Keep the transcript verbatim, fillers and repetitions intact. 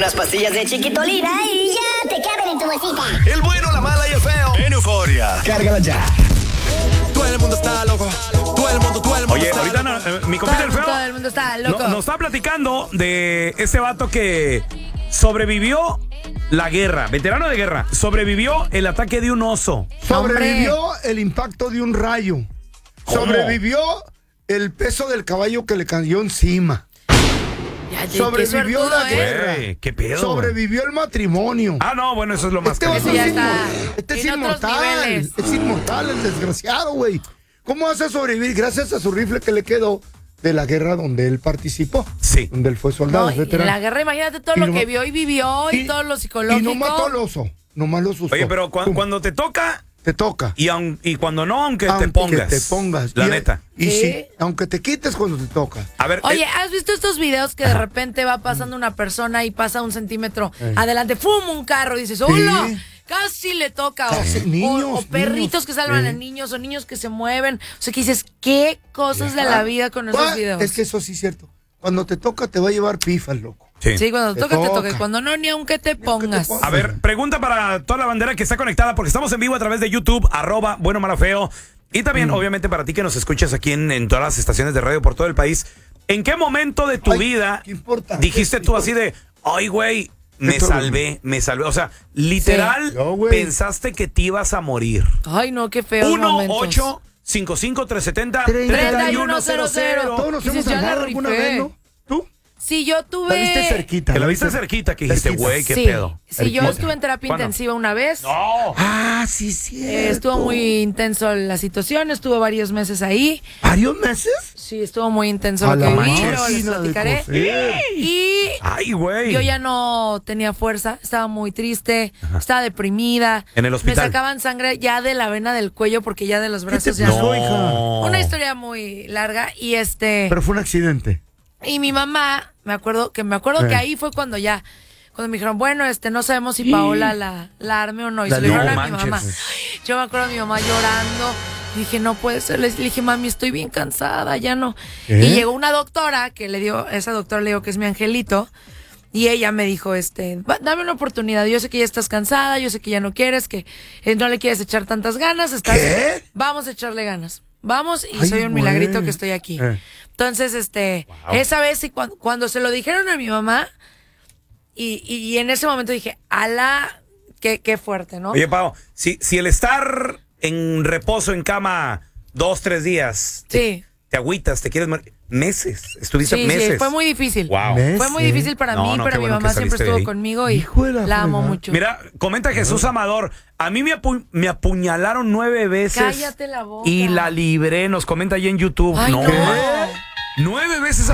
unas pastillas de Chiquitolina y ya te caben en tu bolsita. El bueno, la mala y el feo. En Euforia. Cárgala ya. Todo el mundo está loco. Todo el mundo, todo el mundo Oye, está ahorita loco. no, eh, mi compita el feo Todo el mundo está loco. no- nos está platicando de ese vato que sobrevivió la guerra, veterano de guerra, sobrevivió el ataque de un oso. Sobrevivió el impacto de un rayo. ¿Cómo? Sobrevivió el peso del caballo que le cayó encima. Ya, ya, qué Sobrevivió suertudo, la ¿eh? guerra. Güey, qué pedo. Sobrevivió el matrimonio. Ah, no, bueno, eso es lo más Este caro. vato Eso ya es está inmor- este es en otros inmortal. niveles. Es inmortal el desgraciado, güey. ¿Cómo hace sobrevivir? Gracias a su rifle que le quedó de la guerra donde él participó. Sí. Donde él fue soldado, No, y en veterano. la guerra, imagínate todo Y lo no- que vio y vivió y, todo lo Y psicológico. no mató al oso, nomás lo asustó. Oye, pero cu- Pum, cuando te toca te toca. y, aun- y cuando no, aunque, Aunque te pongas. te pongas. La Y- neta. Y ¿Sí? sí, aunque te quites cuando te toca. A ver, Oye, eh, ¿has visto estos videos que de repente va pasando una persona y pasa un centímetro adelante, ¡fum! Un carro, y dices, ¡hola! Casi le toca. O, Casi, o- niños, o perritos niños. que salvan Sí. a niños, o niños que se mueven. O sea, que dices, ¿qué cosas de la vida con esos ¿Cuál? videos? Es que eso sí es cierto. Cuando te toca te va a llevar pifas, loco. sí. Sí, cuando Te te toca, te toca. toca. Y cuando no, ni aunque te pongas. pongas. A ver, pregunta para toda la bandera que está conectada, porque estamos en vivo a través de YouTube, arroba bueno, malo, feo. Y también, obviamente, para ti que nos escuchas aquí en, en todas las estaciones de radio por todo el país. ¿En qué momento de tu Ay, vida qué importante. dijiste tú así de, ay, güey, me Esto- salvé, me salvé? O sea, literal, Yo, güey. pensaste que te ibas a morir. Ay, no, qué feo. uno ocho cinco cinco tres siete cero treinta y uno cero cero. Todos nos Dices, hemos ya la salvado alguna rifé. vez, ¿no? ¿Tú? Sí, yo tuve. La viste cerquita. Que la viste cerquita, que dijiste, Cerquita. güey, qué sí, pedo. sí, yo Cerquita. estuve en terapia ¿Cuándo? intensiva una vez. No. Ah, sí, sí. Eh, estuvo muy intenso la situación, estuvo varios meses ahí. ¿Varios meses? Sí, estuvo muy intenso A lo la que viví, máquina luego les de platicaré. coser. Y Ay, güey. yo ya no tenía fuerza, estaba muy triste, estaba deprimida. En el hospital. Me sacaban sangre ya de la vena del cuello porque ya de los ¿Qué te brazos ya pasó, no. hija? Una historia muy larga y este Pero fue un accidente. y mi mamá, me acuerdo que me acuerdo Eh. que ahí fue cuando ya cuando me dijeron, bueno, este no sabemos si Paola la, la arme o no. Y La se lo dijeron no a mi manches. mamá. Yo me acuerdo de mi mamá llorando. Dije, no puede ser. Le dije, mami, estoy bien cansada, ya no. ¿Eh? Y llegó una doctora que le dio, esa doctora le dijo que es mi angelito. Y ella me dijo, este, "Va- dame una oportunidad. Yo sé que ya estás cansada, yo sé que ya no quieres, que eh, no le quieres echar tantas ganas. Estás, ¿Qué? Vamos a echarle ganas. Vamos y Ay, soy un güey. milagrito que estoy aquí. Eh. Entonces, este, esa vez y cuando, cuando se lo dijeron a mi mamá, y, y, y en ese momento dije, ala, qué, qué fuerte, ¿no? Oye, Pau, si, si el estar en reposo en cama dos, tres días, te, Sí. te agüitas, te quieres morir, meses, estuviste Sí, meses. sí, fue muy difícil. Wow. ¿Ves? Fue muy Sí. difícil para No, mí, no, pero qué mi bueno mamá que siempre saliste de estuvo ahí. conmigo y Hijo de la la amo fregada. mucho. Mira, comenta Jesús Amador, a mí me, apu- me apuñalaron nueve veces. Cállate la boca. Y la libré, nos comenta ahí en YouTube. Ay, no. no. Nueve veces